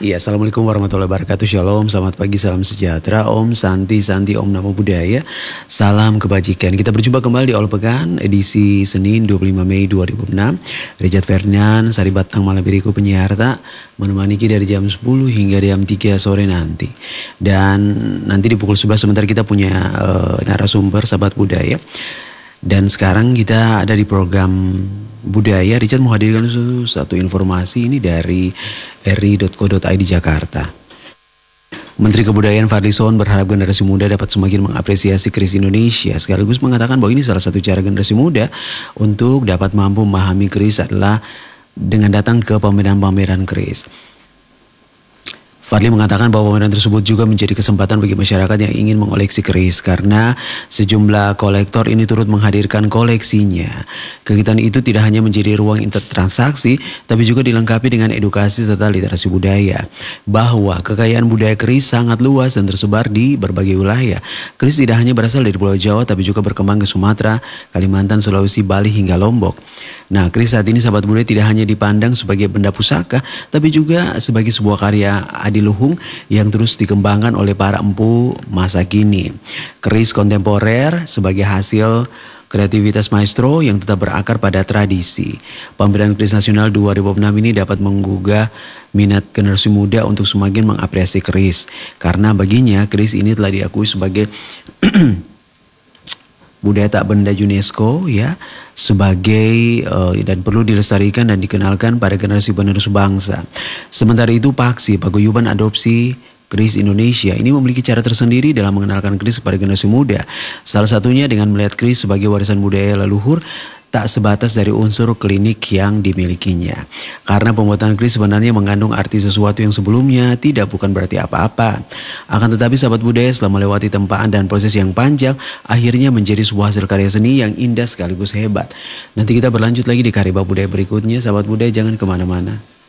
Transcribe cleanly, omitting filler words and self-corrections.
Iya, Assalamualaikum warahmatullahi wabarakatuh. Shalom, selamat pagi, salam sejahtera. Om Santi, Om Namo Buddhaya. Salam kebajikan. Kita berjumpa kembali di Awal Pekan, edisi Senin 25 Mei 2006. Richard Ferdinand, Sari Batang Malabiriku penyiarta, menemani kita dari jam 10 hingga jam 3 sore nanti. Dan nanti di pukul 11 sebentar kita punya narasumber, sahabat budaya. Dan sekarang kita ada di program Budaya. Richard menghadirkan satu informasi ini dari ri.co.id Jakarta. Menteri Kebudayaan Fadlizon berharap generasi muda dapat semakin mengapresiasi keris Indonesia, sekaligus mengatakan bahwa ini salah satu cara generasi muda untuk dapat mampu memahami keris adalah dengan datang ke pameran-pameran keris. Fadli mengatakan bahwa pameran tersebut juga menjadi kesempatan bagi masyarakat yang ingin mengoleksi keris karena sejumlah kolektor ini turut menghadirkan koleksinya. Kegiatan itu tidak hanya menjadi ruang transaksi, tapi juga dilengkapi dengan edukasi serta literasi budaya. Bahwa kekayaan budaya keris sangat luas dan tersebar di berbagai wilayah. Keris tidak hanya berasal dari Pulau Jawa, tapi juga berkembang ke Sumatera, Kalimantan, Sulawesi, Bali, hingga Lombok. Nah, keris saat ini sahabat budaya tidak hanya dipandang sebagai benda pusaka, tapi juga sebagai sebuah karya adiluhung yang terus dikembangkan oleh para empu masa kini. Keris kontemporer sebagai hasil kreativitas maestro yang tetap berakar pada tradisi. Pameran Keris Nasional 2006 ini dapat menggugah minat generasi muda untuk semakin mengapresiasi keris. Karena baginya keris ini telah diakui sebagai budaya tak benda UNESCO ya, sebagai dan perlu dilestarikan dan dikenalkan pada generasi penerus bangsa. Sementara itu Paksi, Paguyuban Adopsi Keris Indonesia ini memiliki cara tersendiri dalam mengenalkan keris kepada generasi muda. Salah satunya dengan melihat keris sebagai warisan budaya leluhur, tak sebatas dari unsur klinik yang dimilikinya. Karena pembuatan keris sebenarnya mengandung arti sesuatu yang sebelumnya bukan berarti apa-apa. Akan tetapi sahabat budaya setelah melewati tempaan dan proses yang panjang, akhirnya menjadi sebuah hasil karya seni yang indah sekaligus hebat. Nanti kita berlanjut lagi di karya budaya berikutnya. Sahabat budaya jangan kemana-mana.